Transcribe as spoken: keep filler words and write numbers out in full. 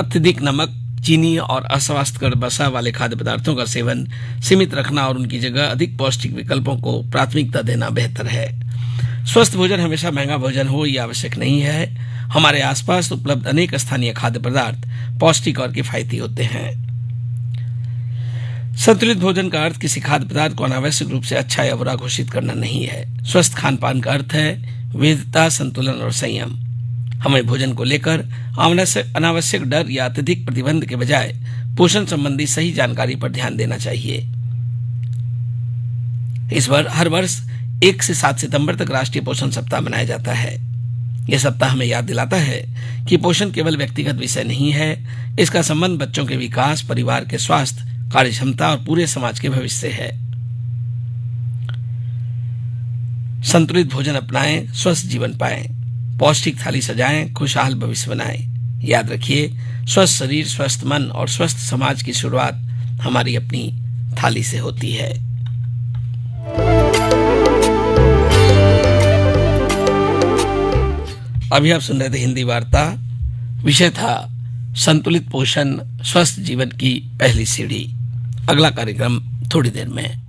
अत्यधिक नमक, चीनी और अस्वास्थ्यकर वसा वाले खाद्य पदार्थों का सेवन सीमित रखना और उनकी जगह अधिक पौष्टिक विकल्पों को प्राथमिकता देना बेहतर है। स्वस्थ भोजन हमेशा महंगा भोजन हो ये आवश्यक नहीं है। हमारे आसपास उपलब्ध अनेक स्थानीय खाद्य पदार्थ पौष्टिक और किफायती होते हैं। संतुलित भोजन का अर्थ किसी खाद्य पदार्थ को अनावश्यक रूप से अच्छा या बुरा घोषित करना नहीं है। स्वस्थ खान पान का अर्थ है विविधता, संतुलन और संयम। हमें भोजन को लेकर अनावश्यक डर या अत्यधिक प्रतिबंध के बजाय पोषण संबंधी सही जानकारी पर ध्यान देना चाहिए। इस बार हर वर्ष एक से सात सितंबर तक राष्ट्रीय पोषण सप्ताह मनाया जाता है। यह सप्ताह हमें याद दिलाता है कि पोषण केवल व्यक्तिगत विषय नहीं है, इसका संबंध बच्चों के विकास, परिवार के स्वास्थ्य, कार्य क्षमता और पूरे समाज के भविष्य से है। संतुलित भोजन अपनाएं, स्वस्थ जीवन पाएं, पौष्टिक थाली सजाएं, खुशहाल भविष्य बनाएं। याद रखिए, स्वस्थ शरीर, स्वस्थ मन और स्वस्थ समाज की शुरुआत हमारी अपनी थाली से होती है। अभी आप सुन रहे थे हिंदी वार्ता। विषय था संतुलित पोषण, स्वस्थ जीवन की पहली सीढ़ी। अगला कार्यक्रम थोड़ी देर में।